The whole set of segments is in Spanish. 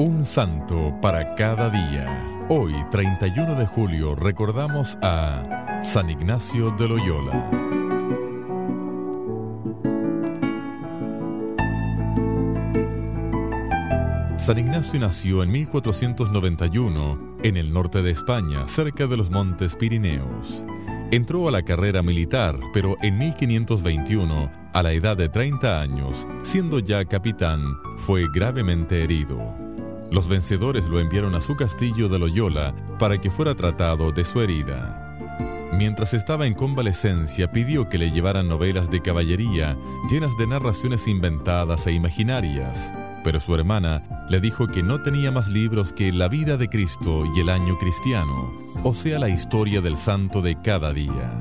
Un santo para cada día. Hoy, 31 de julio, recordamos a San Ignacio de Loyola. San Ignacio nació en 1491 en el norte de España, cerca de los Montes Pirineos. Entró a la carrera militar, pero en 1521, a la edad de 30 años, siendo ya capitán, fue gravemente herido. Los vencedores lo enviaron a su castillo de Loyola para que fuera tratado de su herida. Mientras estaba en convalecencia, pidió que le llevaran novelas de caballería llenas de narraciones inventadas e imaginarias, pero su hermana le dijo que no tenía más libros que La vida de Cristo y El año cristiano, o sea, la historia del santo de cada día.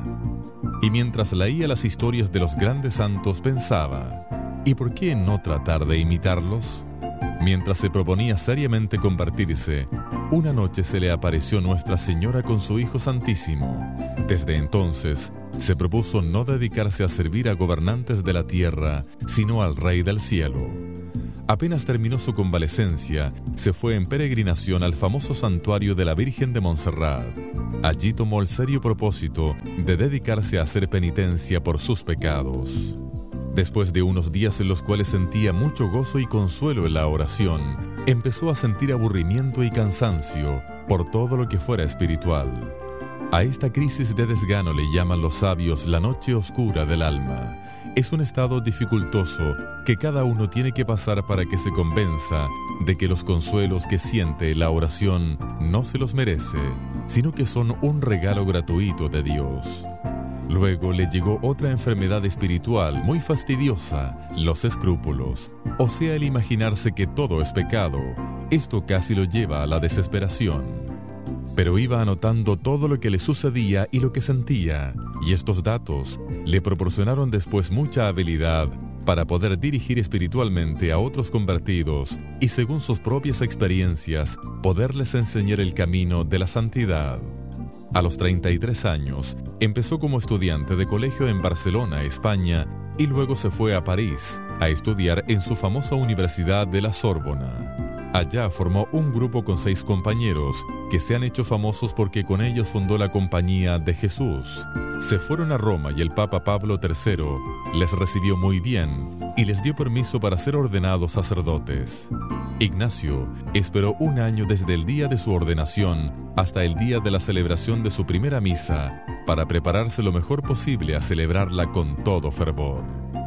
Y mientras leía las historias de los grandes santos pensaba, ¿y por qué no tratar de imitarlos? Mientras se proponía seriamente convertirse, una noche se le apareció Nuestra Señora con su Hijo Santísimo. Desde entonces, se propuso no dedicarse a servir a gobernantes de la tierra, sino al Rey del cielo. Apenas terminó su convalecencia, se fue en peregrinación al famoso santuario de la Virgen de Montserrat. Allí tomó el serio propósito de dedicarse a hacer penitencia por sus pecados. Después de unos días en los cuales sentía mucho gozo y consuelo en la oración, empezó a sentir aburrimiento y cansancio por todo lo que fuera espiritual. A esta crisis de desgano le llaman los sabios la noche oscura del alma. Es un estado dificultoso que cada uno tiene que pasar para que se convenza de que los consuelos que siente la oración no se los merece, sino que son un regalo gratuito de Dios. Luego le llegó otra enfermedad espiritual muy fastidiosa, los escrúpulos, o sea, el imaginarse que todo es pecado. Esto casi lo lleva a la desesperación. Pero iba anotando todo lo que le sucedía y lo que sentía, y estos datos le proporcionaron después mucha habilidad para poder dirigir espiritualmente a otros convertidos y, según sus propias experiencias, poderles enseñar el camino de la santidad. A los 33 años, empezó como estudiante de colegio en Barcelona, España, y luego se fue a París a estudiar en su famosa Universidad de la Sorbona. Allá formó un grupo con 6 compañeros que se han hecho famosos porque con ellos fundó la Compañía de Jesús. Se fueron a Roma y el Papa Pablo III les recibió muy bien y les dio permiso para ser ordenados sacerdotes. Ignacio esperó un año desde el día de su ordenación hasta el día de la celebración de su primera misa para prepararse lo mejor posible a celebrarla con todo fervor.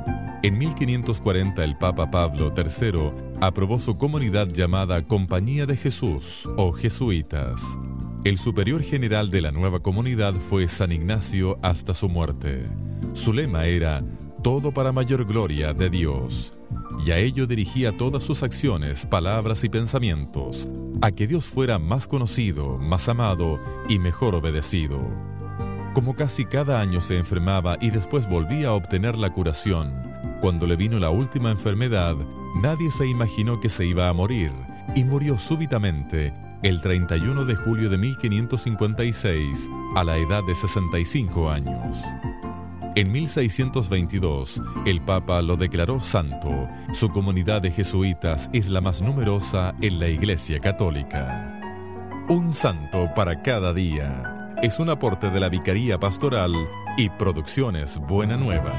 En 1540 el Papa Pablo III aprobó su comunidad llamada Compañía de Jesús o Jesuitas. El superior general de la nueva comunidad fue San Ignacio hasta su muerte. Su lema era «Todo para mayor gloria de Dios», y a ello dirigía todas sus acciones, palabras y pensamientos, a que Dios fuera más conocido, más amado y mejor obedecido. Como casi cada año se enfermaba y después volvía a obtener la curación, cuando le vino la última enfermedad, nadie se imaginó que se iba a morir, y murió súbitamente el 31 de julio de 1556, a la edad de 65 años. En 1622, el Papa lo declaró santo. Su comunidad de jesuitas es la más numerosa en la Iglesia Católica. Un santo para cada día. Es un aporte de la Vicaría Pastoral y Producciones Buena Nueva.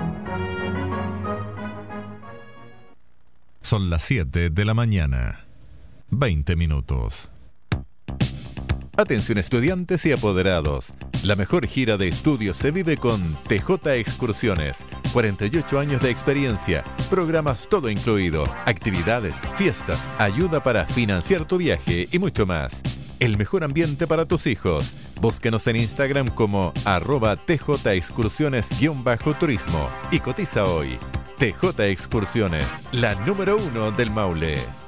Son las 7 de la mañana, 20 minutos. Atención estudiantes y apoderados. La mejor gira de estudios se vive con TJ Excursiones. 48 años de experiencia, programas todo incluido, actividades, fiestas, ayuda para financiar tu viaje y mucho más. El mejor ambiente para tus hijos. Búscanos en Instagram como @TJExcursiones_turismo y cotiza hoy. TJ Excursiones, la número 1 del Maule.